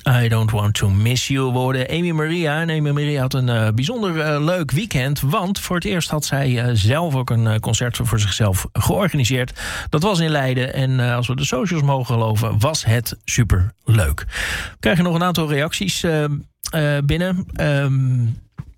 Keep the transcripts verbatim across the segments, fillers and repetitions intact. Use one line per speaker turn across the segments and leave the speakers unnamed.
I Don't Want To Miss You worden Amy Maria. En Amy Maria had een uh, bijzonder uh, leuk weekend. Want voor het eerst had zij uh, zelf ook een uh, concert voor zichzelf georganiseerd. Dat was in Leiden. En uh, als we de socials mogen geloven, was het super leuk. We krijgen nog een aantal reacties uh, uh, binnen. Um,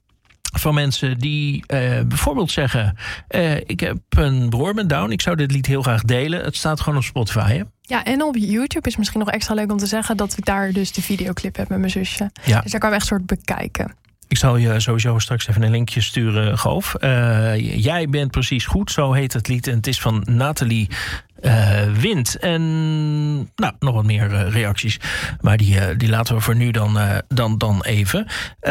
Van mensen die uh, bijvoorbeeld zeggen... Uh, ik heb een broer met Down, ik zou dit lied heel graag delen. Het staat gewoon op Spotify, hè?
Ja, en op YouTube is misschien nog extra leuk om te zeggen... dat ik daar dus de videoclip heb met mijn zusje.
Ja.
Dus daar kan je echt soort bekijken.
Ik zal je sowieso straks even een linkje sturen, Goof. Uh, Jij bent precies goed, zo heet het lied. En het is van Nathalie uh, Wind. En nou, nog wat meer uh, reacties. Maar die, uh, die laten we voor nu dan, uh, dan, dan even.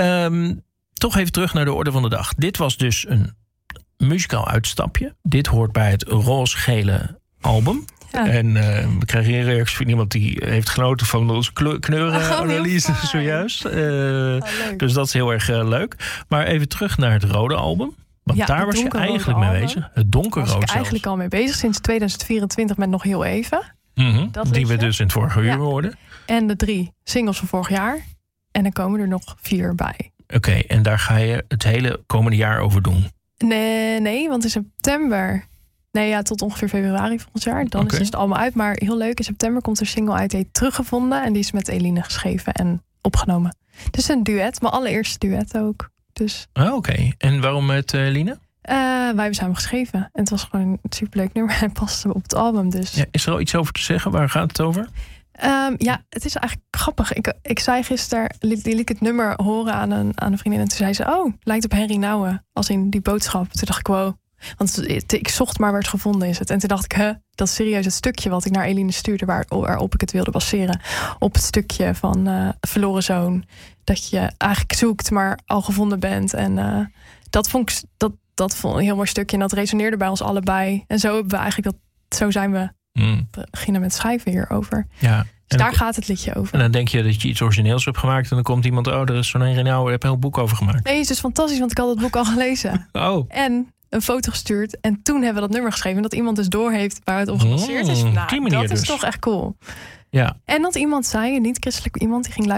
Um, Toch even terug naar de orde van de dag. Dit was dus een muzikaal uitstapje. Dit hoort bij het roze-gele album. Ja. En uh, we krijgen een reactie van iemand die heeft genoten van onze kneurenanalyse oh, zojuist. Uh, oh, dus dat is heel erg uh, leuk. Maar even terug naar het rode album. Want ja, daar was je eigenlijk mee album. bezig. Het donkerrood zelfs.
Daar was ik eigenlijk al mee bezig sinds tweeduizend vierentwintig met Nog Heel Even.
Mm-hmm, dat die we dus in het vorige uur ja. hoorden.
En de drie singles van vorig jaar. En dan komen er nog vier bij.
Oké, okay, en daar ga je het hele komende jaar over doen?
Nee, nee, want in september... Nee, ja, tot ongeveer februari volgend jaar. Dan okay. is het allemaal uit. Maar heel leuk, in september komt er single uit, die heet Teruggevonden. En die is met Eline geschreven en opgenomen. Dus een duet, mijn allereerste duet ook. Dus.
Ah, oké. Okay. En waarom met uh, Eline?
Uh, wij hebben samen geschreven. En het was gewoon een superleuk nummer. En paste op het album, dus.
Ja, is er al iets over te zeggen? Waar gaat het over?
Um, ja, het is eigenlijk grappig. Ik, ik zei gisteren, liet, liet ik het nummer horen aan een, aan een vriendin. En toen zei ze, oh, lijkt op Henry Nouwen. Als in die boodschap. Toen dacht ik, wow. Want het, ik zocht maar waar het gevonden is. Het. En toen dacht ik, huh, dat is serieus het stukje wat ik naar Eline stuurde... Waar, waarop ik het wilde baseren. Op het stukje van uh, Verloren Zoon. Dat je eigenlijk zoekt, maar al gevonden bent. En uh, dat vond ik dat, dat vond een heel mooi stukje. En dat resoneerde bij ons allebei. En zo hebben we eigenlijk dat, zo zijn we mm. beginnen met schrijven hierover.
Ja.
Dus daar gaat het liedje over.
En dan denk je dat je iets origineels hebt gemaakt... en dan komt iemand, oh, er is zo'n Henry Nouwen... daar heb je een heel boek over gemaakt.
Nee, het is dus fantastisch, want ik had het boek al gelezen.
Oh.
En een foto gestuurd. En toen hebben we dat nummer geschreven. En dat iemand dus doorheeft waar het op gebaseerd is. Nou, dat
dus.
is toch echt cool.
Ja.
En dat iemand zei, een niet-christelijk iemand... die ging